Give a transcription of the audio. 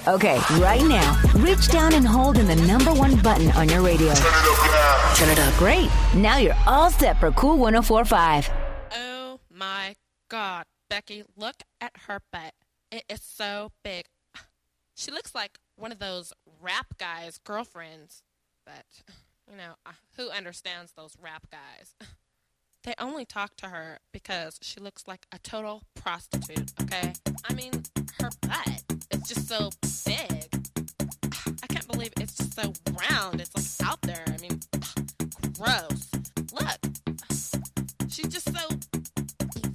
Okay, right now, reach down and hold in the number one button on your radio. Turn it up now. Turn it up. Great. Now you're all set for Cool 104.5. Oh my God, Becky, look at her butt. It is so big. She looks like one of those rap guys' girlfriends. But, who understands those rap guys? They only talk to her because she looks like a total prostitute, okay? I mean, her butt is just so